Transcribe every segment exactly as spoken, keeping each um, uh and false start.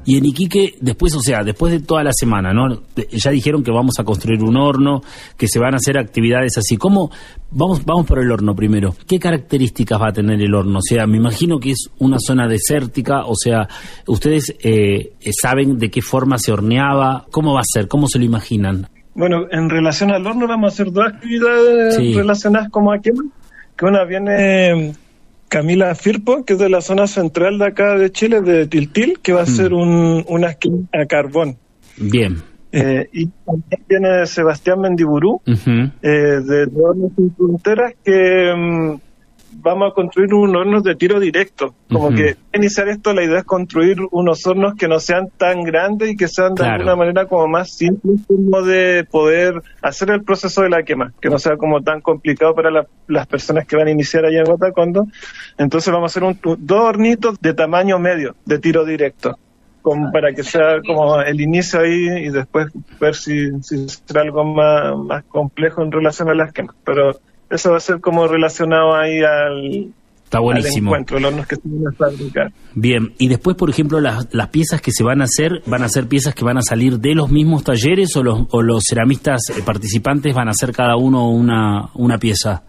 Y en Iquique, después, o sea, después de toda la semana, ¿no? Ya dijeron que vamos a construir un horno, que se van a hacer actividades así. ¿Cómo? Vamos, vamos por el horno primero. ¿Qué características va a tener el horno? O sea, me imagino que es una zona desértica, o sea, ¿ustedes eh, saben de qué forma se horneaba? ¿Cómo va a ser? ¿Cómo se lo imaginan? Bueno, en relación al horno vamos a hacer dos actividades sí. relacionadas como a quema, que una viene Camila Firpo, que es de la zona central de acá de Chile, de Tiltil, que va a mm. ser un, una quema a carbón. Bien. Eh, y también viene Sebastián Mendiburú, uh-huh. eh, de Hornos Sin Fronteras, que um, vamos a construir un horno de tiro directo. Como uh-huh. que iniciar esto, la idea es construir unos hornos que no sean tan grandes y que sean de claro. alguna manera como más simples, como de poder hacer el proceso de la quema, que no sea como tan complicado para la, las personas que van a iniciar allá en Guatacondo. Entonces vamos a hacer un, dos hornitos de tamaño medio, de tiro directo, como para que sea como el inicio ahí y después ver si, si será algo más, más complejo en relación a las quemas. Pero eso va a ser como relacionado ahí al, Está buenísimo. al encuentro, los hornos que se van a fabricar. Bien, y después, por ejemplo, las, las piezas que se van a hacer, ¿van a ser piezas que van a salir de los mismos talleres o los, o los ceramistas participantes van a hacer cada uno una, una pieza?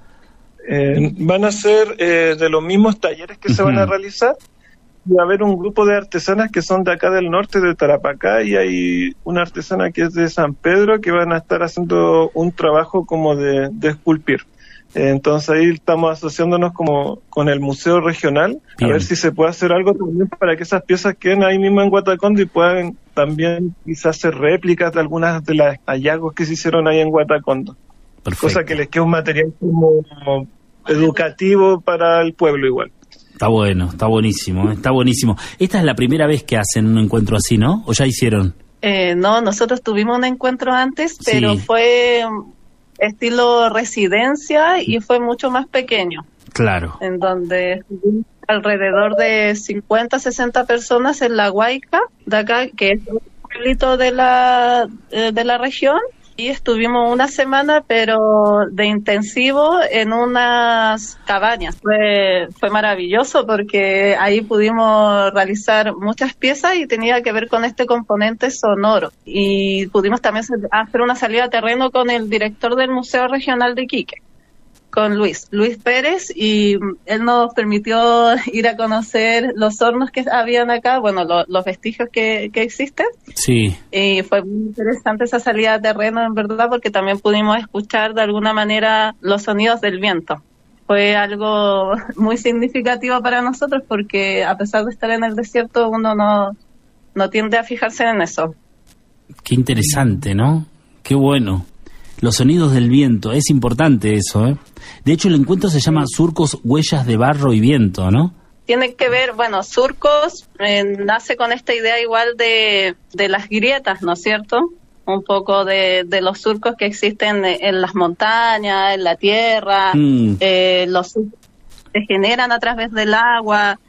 Eh, van a ser eh, de los mismos talleres que uh-huh. se van a realizar. Y va a haber un grupo de artesanas que son de acá del norte, de Tarapacá, y hay una artesana que es de San Pedro que van a estar haciendo un trabajo como de, de esculpir. Eh, entonces ahí estamos asociándonos como con el Museo Regional, Bien. a ver si se puede hacer algo también para que esas piezas queden ahí mismo en Guatacondo y puedan también quizás hacer réplicas de algunas de las hallazgos que se hicieron ahí en Guatacondo. Perfecto. Cosa que les quede un material como, como educativo para el pueblo igual. Está bueno, está buenísimo, está buenísimo. Esta es la primera vez que hacen un encuentro así, ¿no? ¿O ya hicieron? Eh, no, nosotros tuvimos un encuentro antes, pero sí. fue estilo residencia y fue mucho más pequeño. Claro. En donde alrededor de cincuenta, sesenta personas en La Guayca, de acá, que es un pueblito de la, eh, de la región. Y estuvimos una semana, pero de intensivo, en unas cabañas. Fue, fue maravilloso porque ahí pudimos realizar muchas piezas y tenía que ver con este componente sonoro. Y pudimos también hacer una salida a terreno con el director del Museo Regional de Iquique, con Luis, Luis Pérez, y él nos permitió ir a conocer los hornos que habían acá, bueno, lo, los vestigios que, que existen. Sí. Y fue muy interesante esa salida a terreno, en verdad, porque también pudimos escuchar de alguna manera los sonidos del viento. Fue algo muy significativo para nosotros porque a pesar de estar en el desierto, uno no, no tiende a fijarse en eso. Qué interesante, ¿no? Qué bueno. Los sonidos del viento, es importante eso, ¿eh? De hecho, el encuentro se llama Surcos, Huellas de Barro y Viento, ¿no? Tiene que ver, bueno, Surcos eh, nace con esta idea igual de, de las grietas, ¿no es cierto? Un poco de, de los surcos que existen en las montañas, en la tierra, mm. eh, los surcos se generan a través del agua.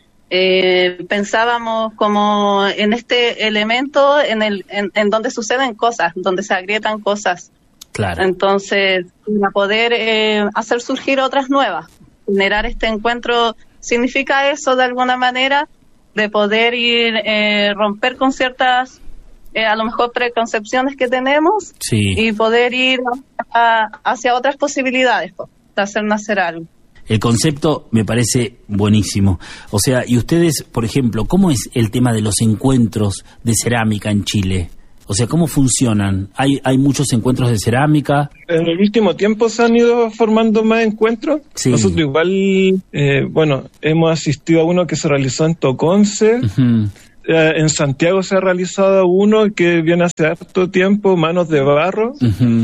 Eh, pensábamos como en este elemento en, el, en, en donde suceden cosas, donde se agrietan cosas. Claro. Entonces, para poder eh, hacer surgir otras nuevas, generar este encuentro, significa eso de alguna manera, de poder ir, eh, romper con ciertas, eh, a lo mejor preconcepciones que tenemos, sí. y poder ir a, hacia otras posibilidades, pues, de hacer nacer algo. El concepto me parece buenísimo. O sea, y ustedes, por ejemplo, ¿cómo es el tema de los encuentros de cerámica en Chile? O sea, ¿cómo funcionan? ¿Hay hay muchos encuentros de cerámica? En el último tiempo se han ido formando más encuentros. Sí. Nosotros igual, eh, bueno, hemos asistido a uno que se realizó en Toconce. Uh-huh. Eh, en Santiago se ha realizado uno que viene hace harto tiempo, Manos de Barro. Uh-huh.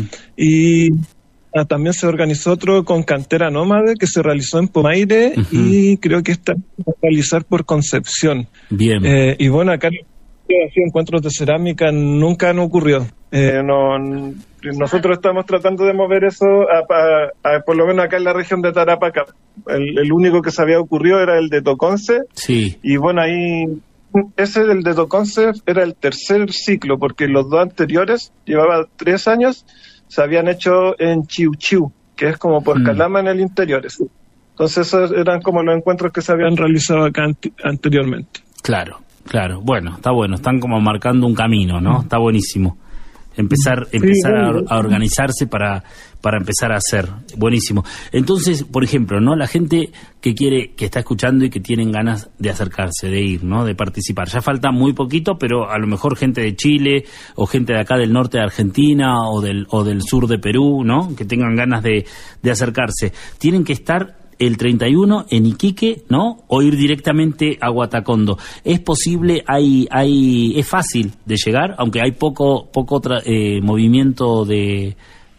Y ah, también se organizó otro con Cantera Nómade que se realizó en Pomaire. Uh-huh. Y creo que está a realizar por Concepción. Bien. Eh, y bueno, acá así encuentros de cerámica nunca han ocurrido. Eh, no, nosotros estamos tratando de mover eso a, a, a, por lo menos acá en la región de Tarapacá. El, el único que se había ocurrido era el de Toconce. Sí. Y bueno, ahí ese del de Toconce era el tercer ciclo, porque los dos anteriores, llevaba tres años, se habían hecho en Chiu Chiu, que es como por mm. Calama en el interior. Entonces esos eran como los encuentros que se habían realizado acá ant- anteriormente. Claro. claro. Bueno, está bueno. Están como marcando un camino, ¿no? Está buenísimo. Empezar, empezar a, a organizarse para, para empezar a hacer. Buenísimo. Entonces, por ejemplo, ¿no? La gente que quiere, que está escuchando y que tienen ganas de acercarse, de ir, ¿no? De participar. Ya falta muy poquito, pero a lo mejor gente de Chile o gente de acá del norte de Argentina o del, o del sur de Perú, ¿no? Que tengan ganas de, de acercarse. Tienen que estar el treinta y uno en Iquique, ¿no? O ir directamente a Guatacondo. ¿Es posible, hay, hay, es fácil de llegar, aunque hay poco, poco tra, eh, movimiento de,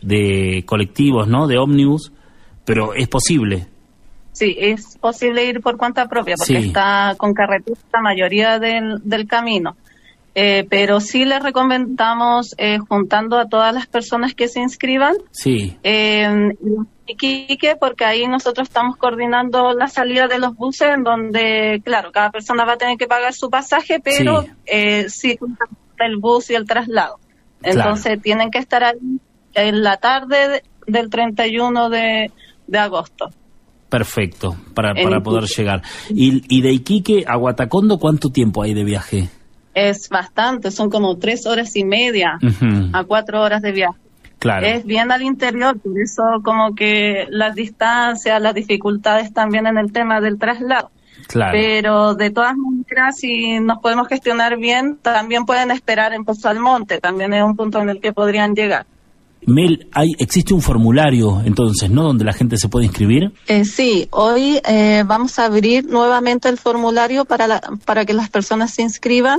de colectivos, ¿no? De ómnibus, pero es posible. Sí, es posible ir por cuenta propia, porque sí. Está con carretera la mayoría del, del camino. Eh, pero sí les recomendamos eh, juntando a todas las personas que se inscriban. Sí. Eh, Iquique, porque ahí nosotros estamos coordinando la salida de los buses, en donde, claro, cada persona va a tener que pagar su pasaje, pero sí, eh, sí el bus y el traslado. Entonces claro, tienen que estar ahí en la tarde de, del treinta y uno de, de agosto. Perfecto, para, para poder llegar. Y, y de Iquique a Guatacondo, ¿cuánto tiempo hay de viaje? Es bastante, son como tres horas y media uh-huh. a cuatro horas de viaje. Claro. Es bien al interior, por eso como que las distancias, las dificultades también en el tema del traslado. Claro. Pero de todas maneras, si nos podemos gestionar bien, también pueden esperar en Pozo Almonte, también es un punto en el que podrían llegar. Mel, hay, existe un formulario entonces, ¿no?, donde la gente se puede inscribir. Eh, sí, hoy eh, vamos a abrir nuevamente el formulario para, la, para que las personas se inscriban.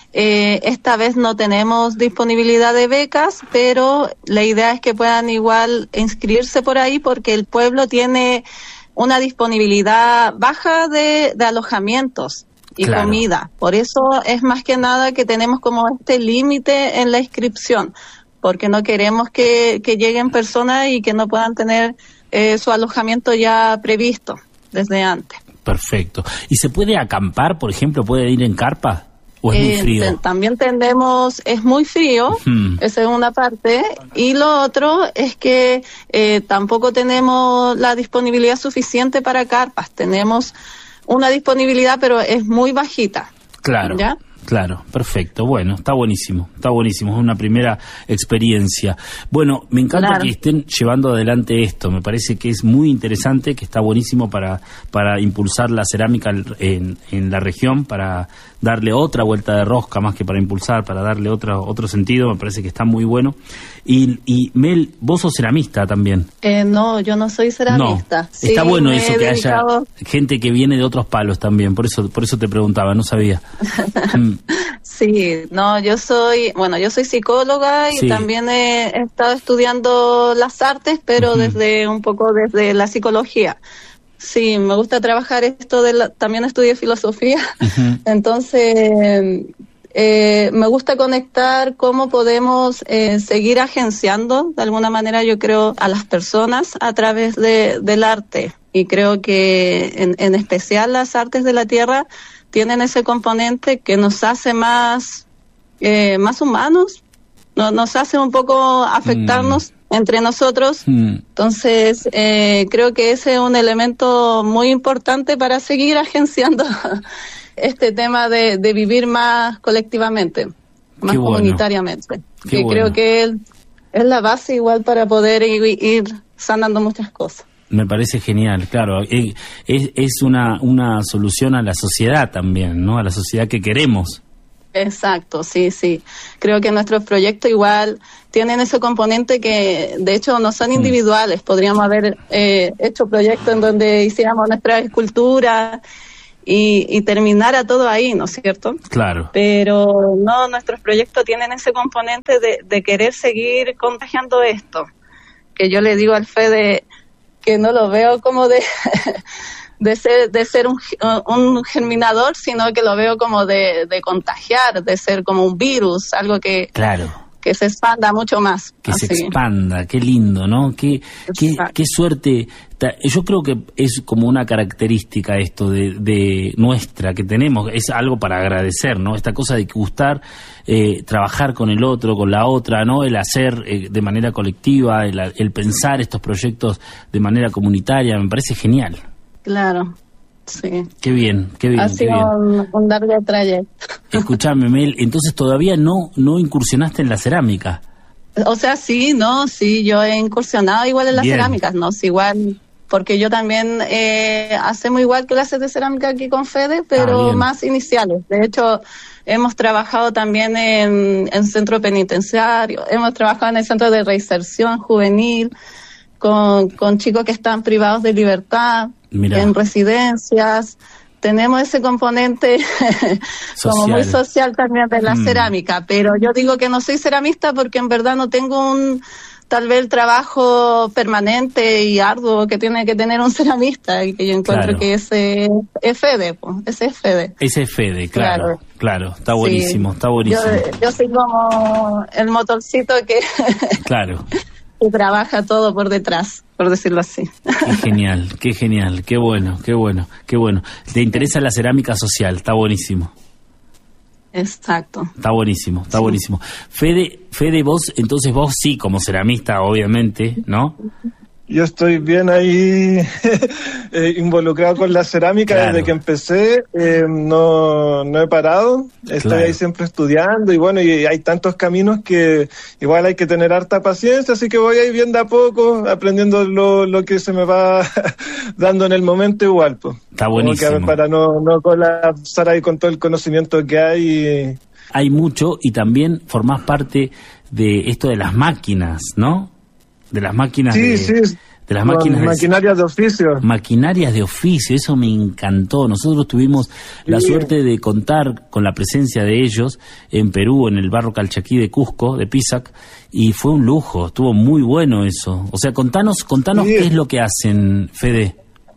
Eh, esta vez no tenemos disponibilidad de becas, pero la idea es que puedan igual inscribirse por ahí, porque el pueblo tiene una disponibilidad baja de, de alojamientos y claro, comida. Por eso es más que nada que tenemos como este límite en la inscripción, porque no queremos que, que lleguen personas y que no puedan tener eh, su alojamiento ya previsto desde antes. Perfecto. ¿Y se puede acampar, por ejemplo? ¿Puede ir en carpa? ¿O es eh, muy frío? T- también tenemos, es muy frío, uh-huh. esa es una parte, y lo otro es que eh, tampoco tenemos la disponibilidad suficiente para carpas. Tenemos una disponibilidad, pero es muy bajita. Claro. ¿Ya? Claro, perfecto. Bueno, está buenísimo, está buenísimo, es una primera experiencia. Bueno, me encanta claro, que estén llevando adelante esto, me parece que es muy interesante, que está buenísimo para, para impulsar la cerámica en, en la región, para darle otra vuelta de rosca, más que para impulsar, para darle otro, otro sentido, me parece que está muy bueno. Y, y Mel, vos sos ceramista también. Eh, no, yo no soy ceramista. No, sí, está bueno eso, que dedicado... haya gente que viene de otros palos también, por eso, por eso te preguntaba, no sabía. Sí, no, yo soy, bueno, yo soy psicóloga y sí, también he, he estado estudiando las artes, pero uh-huh, desde un poco desde la psicología. Sí, me gusta trabajar esto de la, también estudié filosofía, uh-huh, entonces eh, me gusta conectar cómo podemos eh, seguir agenciando de alguna manera, yo creo, a las personas a través de, del arte, y creo que en, en especial las artes de la tierra tienen ese componente que nos hace más eh, más humanos, no, nos hace un poco afectarnos mm. entre nosotros. Mm. Entonces, eh, creo que ese es un elemento muy importante para seguir agenciando este tema de, de vivir más colectivamente, más Qué comunitariamente. Bueno. Que bueno. Creo que es, es la base igual para poder ir, ir sanando muchas cosas. Me parece genial, claro. Es, es una, una solución a la sociedad también, ¿no? A la sociedad que queremos. Exacto, sí, sí. Creo que nuestros proyectos igual tienen ese componente que, de hecho, no son individuales. Podríamos haber eh, hecho proyectos en donde hiciéramos nuestra escultura y, y terminara todo ahí, ¿no es cierto? Claro. Pero no, nuestros proyectos tienen ese componente de, de querer seguir contagiando esto. Que yo le digo al Fede que no lo veo como de de ser de ser un, un germinador, sino que lo veo como de, de contagiar, de ser como un virus, algo que claro, que se expanda mucho más. Que así. Se expanda, qué lindo, ¿no? Qué, qué, qué suerte. Yo creo que es como una característica esto de, de nuestra que tenemos, es algo para agradecer, ¿no? Esta cosa de gustar, eh, trabajar con el otro, con la otra, ¿no? El hacer eh, de manera colectiva, el, el pensar estos proyectos de manera comunitaria, me parece genial. Claro. Sí. Qué bien, qué bien. Ha qué sido bien. Un, un largo trayecto. Escuchame, Mel, entonces todavía no, no incursionaste en la cerámica. O sea, sí, no, sí, yo he incursionado igual en las Bien. cerámicas, no, sí, igual, porque yo también eh, hacemos igual clases de cerámica aquí con Fede, pero Ah, más iniciales. De hecho, hemos trabajado también en, en centro penitenciario, hemos trabajado en el centro de reinserción juvenil, con, con chicos que están privados de libertad, Mirá. en residencias. Tenemos ese componente como muy social también de la mm. cerámica, pero yo digo que no soy ceramista porque en verdad no tengo un tal vez el trabajo permanente y arduo que tiene que tener un ceramista, y que yo encuentro claro. que ese es Fede, pues, ese es Fede. Ese es Fede, claro, claro, claro, está buenísimo, sí. está buenísimo. Yo, yo soy como el motorcito que, claro. que trabaja todo por detrás, por decirlo así. Qué genial, qué genial, qué bueno, qué bueno, qué bueno. ¿Te interesa la cerámica social? Está buenísimo. Exacto. Está buenísimo, está sí. buenísimo. Fede, Fede, vos, entonces vos sí, como ceramista, obviamente, ¿no? Yo estoy bien ahí eh, involucrado con la cerámica claro. desde que empecé, eh, no, no he parado, estoy claro. ahí siempre estudiando y bueno, y hay tantos caminos que igual hay que tener harta paciencia, así que voy ahí bien de a poco, aprendiendo lo, lo que se me va dando en el momento igual. Pues. Está buenísimo. Que para no, no colapsar ahí con todo el conocimiento que hay. Y... Hay mucho y también formás parte de esto de las máquinas, ¿no? De las máquinas sí, de, sí. de las máquinas maquinarias de oficio. Maquinarias de oficio, eso me encantó. Nosotros tuvimos sí. la suerte de contar con la presencia de ellos en Perú, en el barrio Calchaquí de Cusco, de Pisac, y fue un lujo, estuvo muy bueno eso. O sea, contanos, contanos sí. qué es lo que hacen, Fede.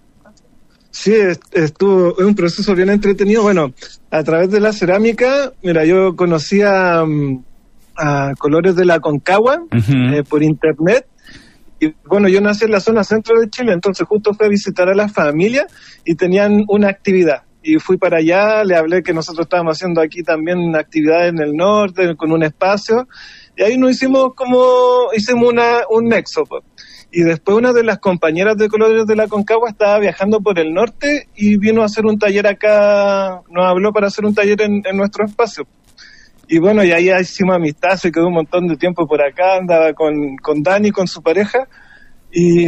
Sí, estuvo, es un proceso bien entretenido. Bueno, a través de la cerámica, mira, yo conocía um, a Colores de la Concagua uh-huh. eh, por internet. Y bueno, yo nací en la zona centro de Chile, entonces justo fui a visitar a la familia y tenían una actividad. Y fui para allá, le hablé que nosotros estábamos haciendo aquí también actividades en el norte, con un espacio. Y ahí nos hicimos como, hicimos una, un nexo. Pues. Y después una de las compañeras de Colores de la Concagua estaba viajando por el norte y vino a hacer un taller acá, nos habló para hacer un taller en, en nuestro espacio. Y bueno, y ahí hicimos amistad, se quedó un montón de tiempo por acá, andaba con, con Dani, con su pareja, y,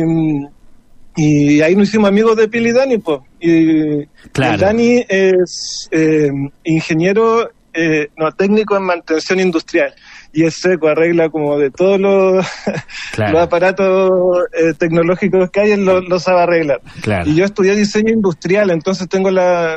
y ahí nos hicimos amigos de Pili y Dani, pues. Y claro. Dani es eh, ingeniero, eh, no, técnico en mantención industrial, y es seco, arregla como de todos los, claro. los aparatos eh, tecnológicos que hay, él los lo sabe arreglar. Claro. Y yo estudié diseño industrial, entonces tengo la...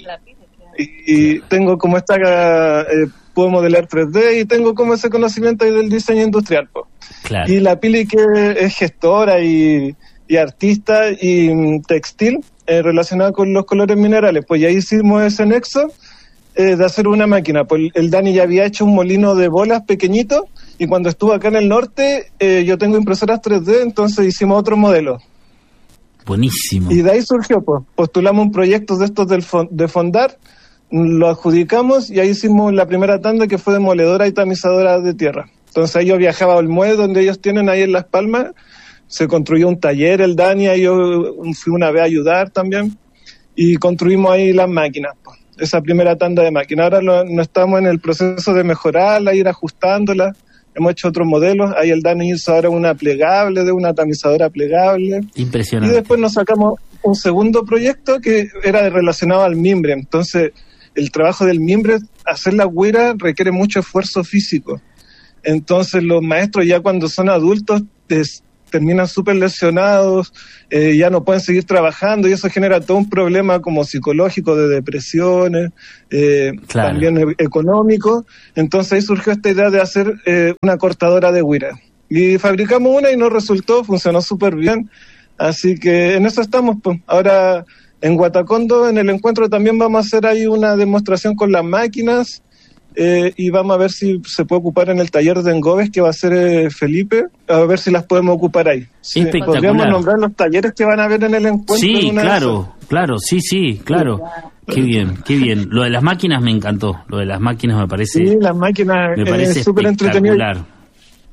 Y, y tengo como esta... Eh, puedo modelar tres D y tengo como ese conocimiento ahí del diseño industrial. Po. Claro. Y la Pili, que es gestora y, y artista y um, textil eh, relacionada con los colores minerales, pues ya hicimos ese nexo eh, de hacer una máquina. Pues el Dani ya había hecho un molino de bolas pequeñito y cuando estuvo acá en el norte eh, yo tengo impresoras tres D, entonces hicimos otro modelo. Buenísimo. Y de ahí surgió, pues, postulamos un proyecto de estos del fond- de Fondar, lo adjudicamos y ahí hicimos la primera tanda que fue demoledora y tamizadora de tierra. Entonces ahí yo viajaba a Olmué, donde ellos tienen ahí en Las Palmas, se construyó un taller, el Dani, ahí yo fui una vez a ayudar también, y construimos ahí las máquinas, pues, esa primera tanda de máquinas. Ahora lo, no estamos en el proceso de mejorarla, ir ajustándola, hemos hecho otros modelos, ahí el Dani hizo ahora una plegable, de una tamizadora plegable. Impresionante. Y después nos sacamos un segundo proyecto que era relacionado al mimbre, entonces... El trabajo del mimbre, hacer la güira requiere mucho esfuerzo físico. Entonces los maestros ya cuando son adultos des, terminan súper lesionados, eh, ya no pueden seguir trabajando y eso genera todo un problema como psicológico de depresiones, eh, claro. también e- económico. Entonces ahí surgió esta idea de hacer eh, una cortadora de güira. Y fabricamos una y nos resultó, funcionó súper bien. Así que en eso estamos, pues. Ahora... En Guatacondo, en el encuentro, también vamos a hacer ahí una demostración con las máquinas eh, y vamos a ver si se puede ocupar en el taller de engobes que va a hacer eh, Felipe, a ver si las podemos ocupar ahí. Sí, espectacular. Podríamos nombrar los talleres que van a haber en el encuentro. Sí, claro, claro, sí, sí, claro. Qué bien, qué bien. Lo de las máquinas me encantó, lo de las máquinas me parece... Sí, las máquinas me parece es súper entretenido.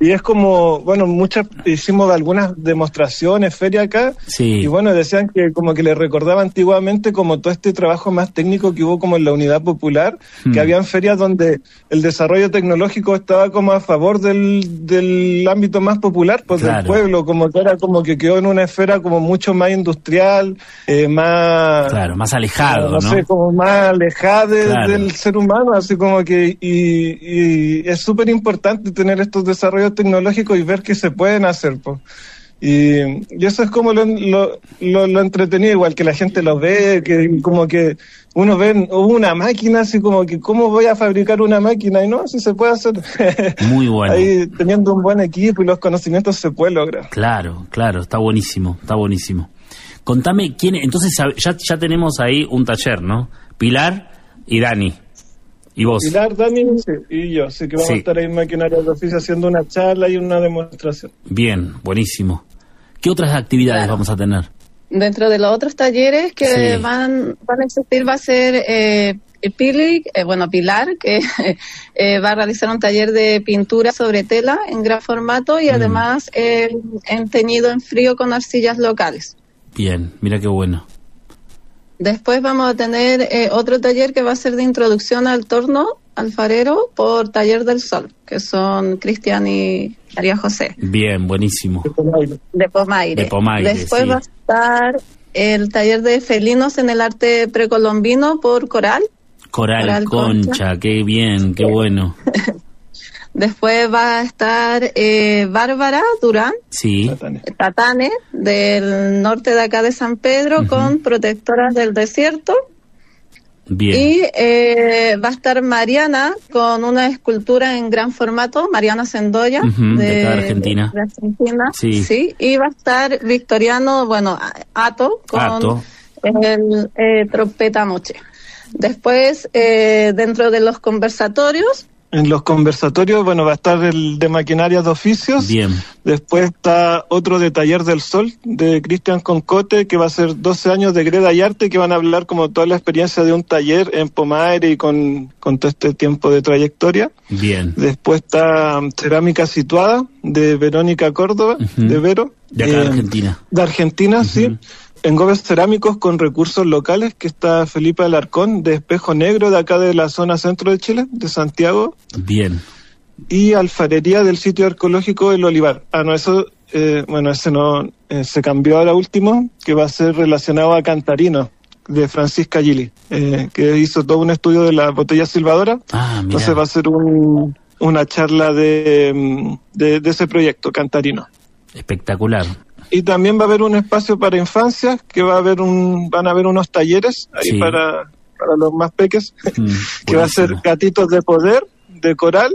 Y es como, bueno, muchas, hicimos algunas demostraciones, ferias acá, sí. y bueno, decían que como que les recordaba antiguamente como todo este trabajo más técnico que hubo como en la Unidad Popular, hmm. que habían ferias donde el desarrollo tecnológico estaba como a favor del, del ámbito más popular, pues claro. del pueblo, como que era como que quedó en una esfera como mucho más industrial, eh, más... Claro, más alejado, ¿no? No sé, como más alejada de, claro. del ser humano, así como que, y, y es súper importante tener estos desarrollos tecnológicos y ver que se pueden hacer, pues. Y, y eso es como lo, lo, lo, lo entretenido, igual que la gente lo ve, que como que uno ve una máquina, así como que ¿cómo voy a fabricar una máquina? Y no, así se puede hacer. Muy bueno. Ahí teniendo un buen equipo y los conocimientos se puede lograr. Claro, claro, está buenísimo, está buenísimo. Contame quién, entonces ya, ya tenemos ahí un taller, ¿no? Pilar y Dani. ¿Y vos? Pilar, Dani y yo, así que vamos sí. a estar ahí en Maquinaria de Oficio haciendo una charla y una demostración. Bien, buenísimo. ¿Qué otras actividades claro. vamos a tener? Dentro de los otros talleres que sí. van, van a existir va a ser eh, Pili, eh, bueno, Pilar, que eh, va a realizar un taller de pintura sobre tela en gran formato y mm. además eh, en teñido en frío con arcillas locales. Bien, mira qué bueno. Después vamos a tener eh, otro taller que va a ser de introducción al torno alfarero por Taller del Sol, que son Cristian y María José. Bien, buenísimo. De Pomaire. De Pomaire, Después sí. va a estar el taller de felinos en el arte precolombino por Coral. Coral, Coral Concha, Concha, qué bien, qué bueno. Después va a estar eh, Bárbara Durán, sí. Tatane, del norte de acá de San Pedro, uh-huh. con Protectoras del Desierto. Bien. Y eh, va a estar Mariana con una escultura en gran formato, Mariana Sendoya, uh-huh, de, de Argentina. De, de Argentina. Sí. sí. Y va a estar Victoriano, bueno, Ato, con Ato. el eh, Trompeta Moche. Después, eh, dentro de los conversatorios, en los conversatorios, bueno, va a estar el de Maquinarias de Oficios. Bien. Después está otro de Taller del Sol, de Cristian Concote, que va a ser doce años de Greda y Arte, que van a hablar como toda la experiencia de un taller en Pomaire y con, con todo este tiempo de trayectoria. Bien. Después está Cerámica Situada, de Verónica Córdoba, uh-huh. de Vero. De acá eh, de Argentina. De Argentina, uh-huh. sí. Engobes cerámicos con recursos locales, que está Felipe Alarcón, de Espejo Negro, de acá de la zona centro de Chile, de Santiago. Bien. Y alfarería del sitio arqueológico El Olivar. Ah, no, eso, eh, bueno, ese no, eh, se cambió ahora último, que va a ser relacionado a Cantarino, de Francisca Gili, eh, que hizo todo un estudio de la botella silbadora. Ah, mira. Entonces va a ser un, una charla de, de, de ese proyecto, Cantarino. Espectacular. Y también va a haber un espacio para infancias, que va a haber un, van a haber unos talleres ahí sí. para, para los más peques, mm, que va a ser Gatitos de Poder, de Coral,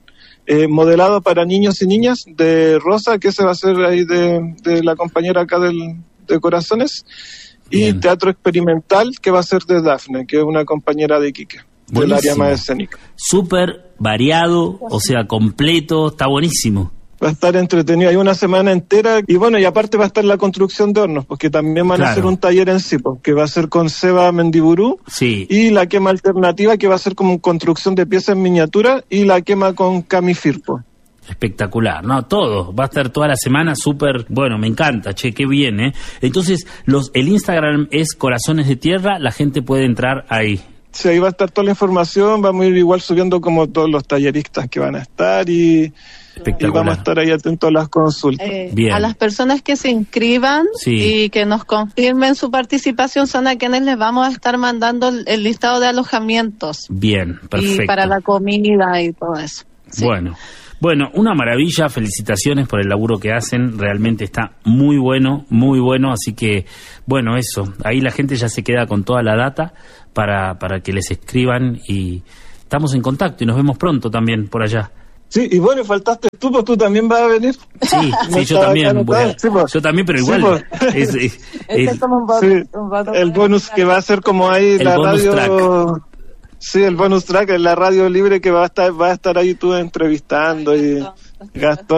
eh, modelado para niños y niñas, de Rosa, que ese va a ser ahí de, de la compañera acá del, de Corazones, Bien. Y Teatro Experimental, que va a ser de Dafne, que es una compañera de Iquique, del área más escénica. Súper variado, o sea, completo, está buenísimo. Va a estar entretenido, hay una semana entera, y bueno, y aparte va a estar la construcción de hornos, porque también van claro. a hacer un taller en sí, que va a ser con Seba Mendiburú, sí. y la quema alternativa, que va a ser como construcción de piezas en miniatura, y la quema con Cami Firpo. Espectacular, no, todo, va a estar toda la semana súper, bueno, me encanta, che, qué bien, ¿eh? Entonces, los el Instagram es Corazones de Tierra, la gente puede entrar ahí. Sí, ahí va a estar toda la información, vamos a ir igual subiendo como todos los talleristas que van a estar, y... Y vamos a estar ahí atentos a las consultas. Eh, Bien. A las personas que se inscriban sí. y que nos confirmen su participación son a quienes les vamos a estar mandando el, el listado de alojamientos. Bien, perfecto. Y para la comida y todo eso. Sí. Bueno, bueno, una maravilla, felicitaciones por el laburo que hacen, realmente está muy bueno, muy bueno, así que, bueno, eso, ahí la gente ya se queda con toda la data para, para que les escriban y estamos en contacto y nos vemos pronto también por allá. Sí, y bueno, faltaste tú, pues tú también vas a venir. Sí, sí, yo también, voy a, sí, pues. yo también, pero igual. Sí, pues. es, es, es, es como un bonus, sí, un bonus el bonus que va a ser como ahí la radio. Track. Sí, el bonus track, en la radio libre que va a estar, va a estar ahí tú entrevistando y Gastón.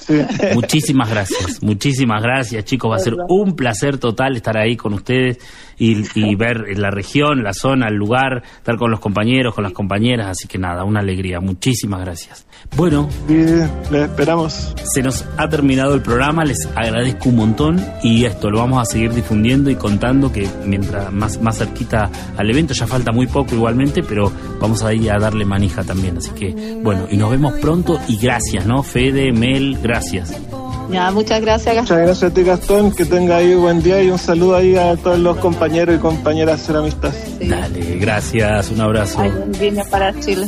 Sí. Muchísimas gracias, muchísimas gracias, chicos. Va a ser un placer total estar ahí con ustedes y, y ver la región, la zona, el lugar, estar con los compañeros, con las compañeras. Así que nada, una alegría. Muchísimas gracias. Bueno, sí, les esperamos. Se nos ha terminado el programa, les agradezco un montón y esto lo vamos a seguir difundiendo y contando que mientras más, más cerquita al evento, ya falta muy poco igualmente, pero vamos a ir a darle manija también. Así que bueno, y nos vemos pronto y gracias, ¿no? Fede, Mel, gracias. Ya, muchas gracias, Gastón. Muchas gracias a ti, Gastón, que tenga ahí buen día y un saludo ahí a todos los compañeros y compañeras de Ceramistas. Sí. Dale, gracias, un abrazo. Ay, un bien para Chile.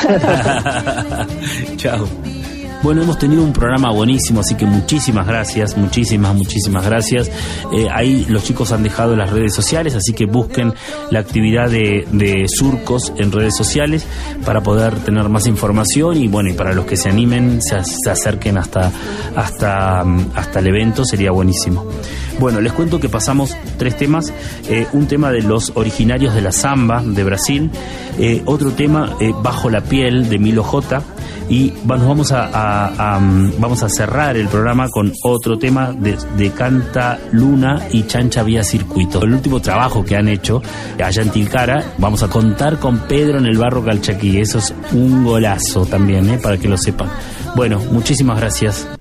Chao. Bueno, hemos tenido un programa buenísimo, así que muchísimas gracias, muchísimas, muchísimas gracias. Eh, ahí los chicos han dejado las redes sociales, así que busquen la actividad de, de Surcos en redes sociales para poder tener más información y bueno, y para los que se animen, se, se acerquen hasta, hasta, hasta el evento, sería buenísimo. Bueno, les cuento que pasamos tres temas, eh, un tema de los originarios de la samba de Brasil, eh, otro tema, eh, Bajo la piel de Milo J, y nos vamos a, a, a vamos a cerrar el programa con otro tema de, de Canta Luna y Chancha Vía Circuito, el último trabajo que han hecho allá en Tilcara. Vamos a contar con Pedro en el Barro Calchaquí, eso es un golazo también, eh, para que lo sepan. Bueno, muchísimas gracias.